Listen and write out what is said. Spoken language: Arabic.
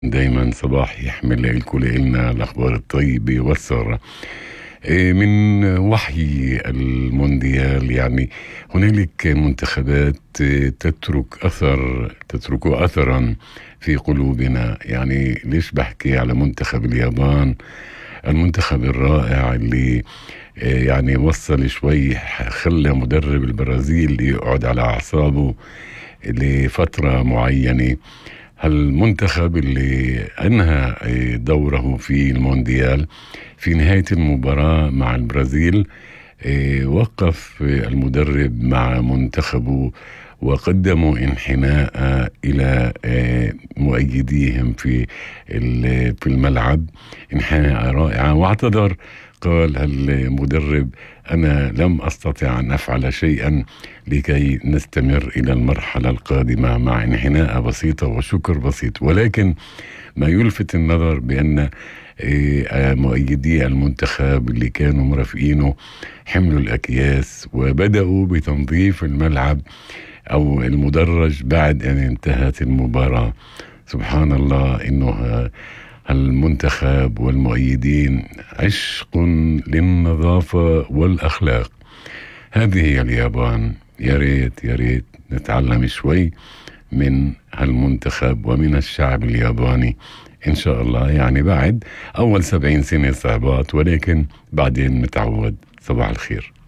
دايما صباح يحمل الكل إلنا الأخبار الطيبة والسارة. من وحي المونديال، يعني هنالك منتخبات تترك أثرا في قلوبنا. يعني ليش بحكي على منتخب اليابان، المنتخب الرائع اللي يعني وصل شوي، خلى مدرب البرازيل يقعد على أعصابه لفترة معينة. هالمنتخب اللي أنهى دوره في المونديال في نهاية المباراة مع البرازيل، وقف المدرب مع منتخبه وقدموا انحناء إلى مؤيديهم في الملعب، انحناء رائعة. واعتذر، قال المدرب: أنا لم أستطع أن أفعل شيئا لكي نستمر إلى المرحلة القادمة، مع انحناء بسيطة وشكر بسيط. ولكن ما يلفت النظر بأن مؤيدي المنتخب اللي كانوا مرافقينه حملوا الأكياس وبدأوا بتنظيف الملعب أو المدرج بعد أن انتهت المباراة. سبحان الله، إنه المنتخب والمؤيدين عشق للنظافة والأخلاق. هذه هي اليابان. يا ريت يا ريت نتعلم شوي من هالمنتخب ومن الشعب الياباني إن شاء الله. يعني بعد أول 70 سنة صعبات، ولكن بعدين نتعود. صباح الخير.